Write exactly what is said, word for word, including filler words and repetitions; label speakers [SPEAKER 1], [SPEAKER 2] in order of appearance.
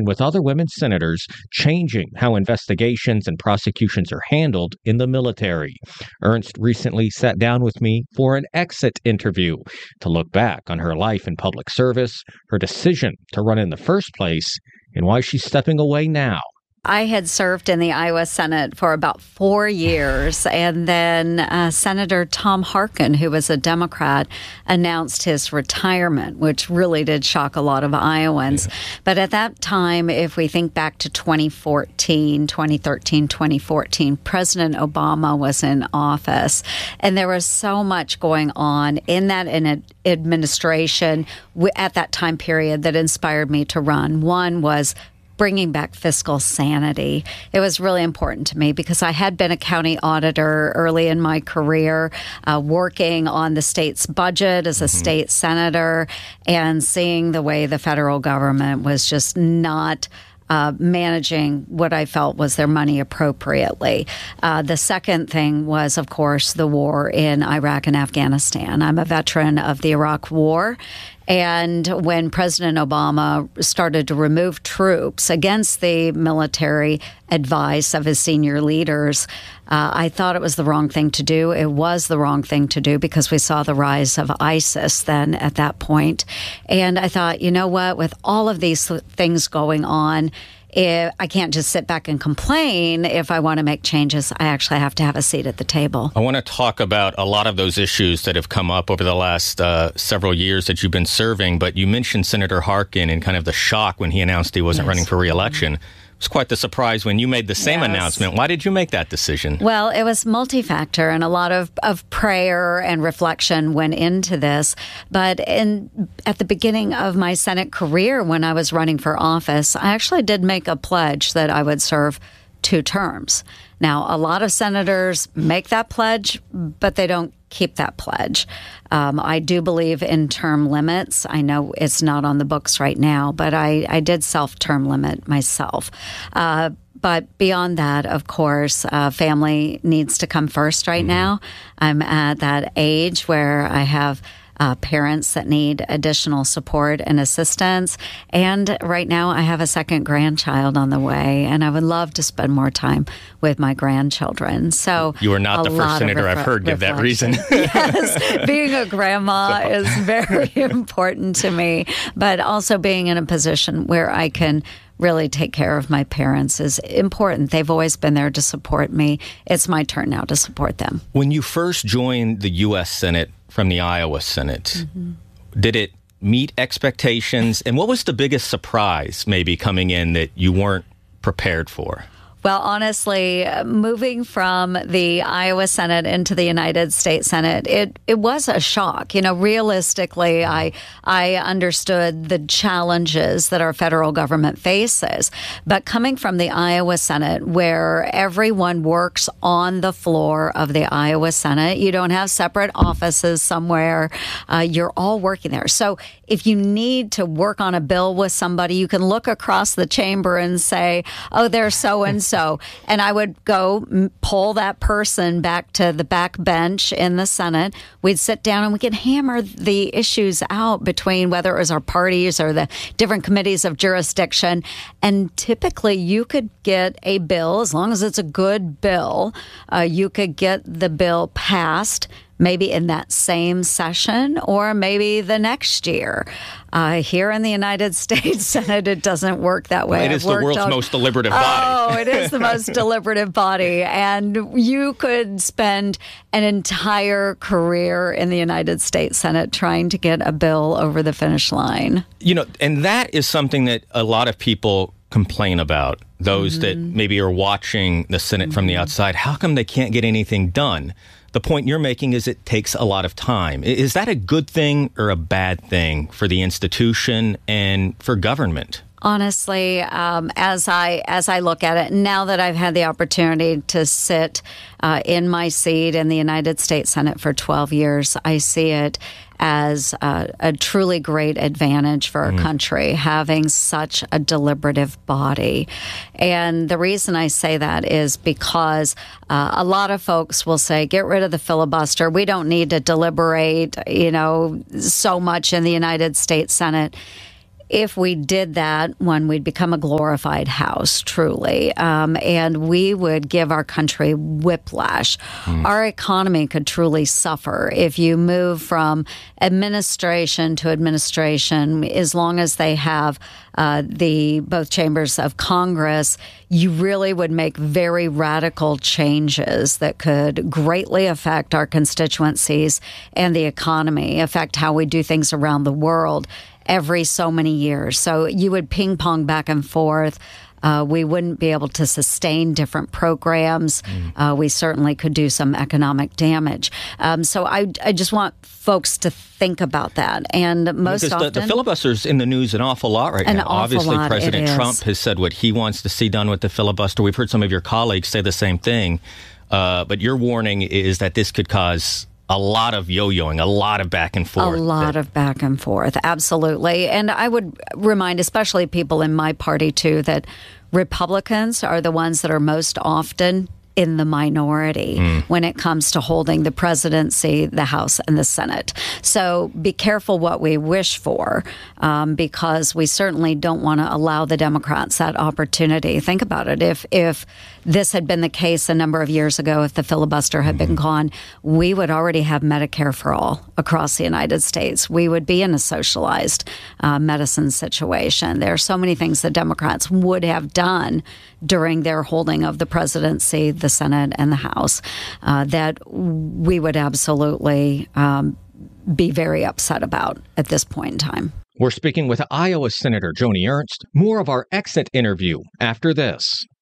[SPEAKER 1] with other women senators, changing how investigations and prosecutions are handled in the military. Ernst recently sat down with me for an exit interview to look back on her life in public service, her decision to run in the first place, and why she's stepping away now.
[SPEAKER 2] I had served in the Iowa Senate for about four years, and then uh, Senator Tom Harkin, who was a Democrat, announced his retirement, which really did shock a lot of Iowans. Yeah. But at that time, if we think back to twenty fourteen, twenty thirteen, twenty fourteen, President Obama was in office, and there was so much going on in that in administration at that time period that inspired me to run. One was bringing back fiscal sanity. It was really important to me because I had been a county auditor early in my career, uh, working on the state's budget as a mm-hmm. state senator, and seeing the way the federal government was just not Uh, managing what I felt was their money appropriately. Uh, the second thing was, of course, the war in Iraq and Afghanistan. I'm a veteran of the Iraq War. And when President Obama started to remove troops against the military advice of his senior leaders, uh, I thought it was the wrong thing to do. It was the wrong thing to do because we saw the rise of ISIS then at that point. And I thought, you know what, with all of these things going on, If I can't just sit back and complain. If I want to make changes, I actually have to have a seat at the table.
[SPEAKER 3] I want to talk about a lot of those issues that have come up over the last uh, several years that you've been serving, but you mentioned Senator Harkin and kind of the shock when he announced he wasn't yes. running for re-election. It was quite the surprise when you made the same yes. announcement. Why did you make that decision?
[SPEAKER 2] Well, it was multi-factor, and a lot of, of prayer and reflection went into this. But in at the beginning of my Senate career, when I was running for office, I actually did make a pledge that I would serve two terms. Now, a lot of senators make that pledge, but they don't keep that pledge. Um, I do believe in term limits. I know it's not on the books right now, but I, I did self-term limit myself. Uh, but beyond that, of course, uh, family needs to come first right mm-hmm. now. I'm at that age where I have Uh, parents that need additional support and assistance. And right now I have a second grandchild on the way, and I would love to spend more time with my grandchildren. So
[SPEAKER 3] you are not the first senator
[SPEAKER 2] refre-
[SPEAKER 3] I've heard give that reason.
[SPEAKER 2] Yes, being a grandma so. is very important to me, but also being in a position where I can really take care of my parents is important. They've always been there to support me. It's my turn now to support them.
[SPEAKER 3] When you first joined the U S Senate from the Iowa Senate, mm-hmm. did it meet expectations? And what was the biggest surprise maybe coming in that you weren't prepared for?
[SPEAKER 2] Well, honestly, moving from the Iowa Senate into the United States Senate, it, it was a shock. You know, realistically, I I understood the challenges that our federal government faces. But coming from the Iowa Senate, where everyone works on the floor of the Iowa Senate, you don't have separate offices somewhere. Uh, you're all working there. So if you need to work on a bill with somebody, you can look across the chamber and say, oh, there's so-and-so. So, and I would go pull that person back to the back bench in the Senate. We'd sit down and we could hammer the issues out between whether it was our parties or the different committees of jurisdiction. And typically you could get a bill, as long as it's a good bill, uh, you could get the bill passed maybe in that same session or maybe the next year. Uh, here in the United States Senate, it doesn't work that way.
[SPEAKER 3] Well, it is the world's on, most deliberative body.
[SPEAKER 2] Oh, it is the most deliberative body. And you could spend an entire career in the United States Senate trying to get a bill over the finish line.
[SPEAKER 3] You know, and that is something that a lot of people complain about, those mm-hmm. that maybe are watching the Senate mm-hmm. from the outside. How come they can't get anything done? The point you're making is it takes a lot of time. Is that a good thing or a bad thing for the institution and for government?
[SPEAKER 2] Honestly, um, as I as I look at it, now that I've had the opportunity to sit uh, in my seat in the United States Senate for twelve years, I see it as a, a truly great advantage for our mm. country, having such a deliberative body. And the reason I say that is because uh, a lot of folks will say, get rid of the filibuster. We don't need to deliberate, you know, so much in the United States Senate. if we did that, one, we'd become a glorified House, truly, um, and we would give our country whiplash. Mm. Our economy could truly suffer if you move from administration to administration. As long as they have uh, the both chambers of Congress, you really would make very radical changes that could greatly affect our constituencies and the economy, affect how we do things around the world every so many years. So you would ping pong back and forth. Uh, we wouldn't be able to sustain different programs. Mm. Uh, we certainly could do some economic damage. Um, so I, I just want folks to think about that. And most
[SPEAKER 3] because
[SPEAKER 2] often,
[SPEAKER 3] the, the filibuster's in the news an awful lot right
[SPEAKER 2] an
[SPEAKER 3] now.
[SPEAKER 2] Obviously,
[SPEAKER 3] lot President Trump has said what he wants to see done with the filibuster. We've heard some of your colleagues say the same thing. Uh, but your warning is that this could cause a lot of yo-yoing, a lot of back and forth.
[SPEAKER 2] A lot
[SPEAKER 3] that-
[SPEAKER 2] of back and forth, absolutely. And I would remind, especially people in my party, too, that Republicans are the ones that are most often in the minority mm. when it comes to holding the presidency, the House, and the Senate. So be careful what we wish for, um, because we certainly don't want to allow the Democrats that opportunity. Think about it. If if this had been the case a number of years ago, if the filibuster had mm-hmm. been gone, we would already have Medicare for all across the United States. We would be in a socialized uh, medicine situation. There are so many things the Democrats would have done during their holding of the presidency, the Senate, and the House uh, that we would absolutely um, be very upset about at this point in time.
[SPEAKER 1] We're speaking with Iowa Senator Joni Ernst. More of our exit interview after this.